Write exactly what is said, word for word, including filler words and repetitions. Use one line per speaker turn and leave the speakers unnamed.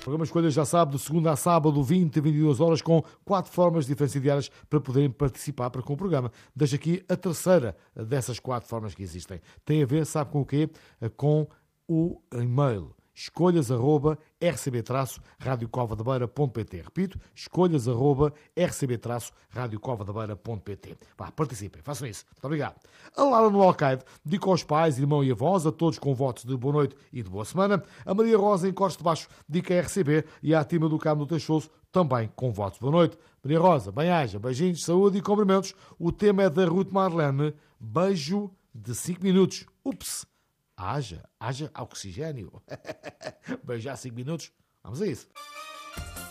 programa Escolha já sabe, de segunda a sábado, vinte a vinte e duas horas, com quatro formas diferenciadas para poderem participar para com o programa. Deixo aqui a terceira dessas quatro formas que existem. Tem a ver, sabe com o quê? Com o e-mail. escolhas arroba r c b traço rádio cova da beira ponto p t. Repito, escolhas arroba r c b traço rádio cova da beira ponto p t. Vá, participem, façam isso. Muito obrigado. A Lara no Alcaide dedica aos pais, irmão e avós, a todos com votos de boa noite e de boa semana. A Maria Rosa em Costa de Baixo dedica a R C B e à Tima do Carmo do Teixoso também com votos de boa noite. Maria Rosa, bem-aja, beijinhos, saúde e cumprimentos. O tema é da Ruth Marlene, beijo de cinco minutos. Ups! Haja, haja oxigênio. Beijar cinco minutos. Vamos a isso.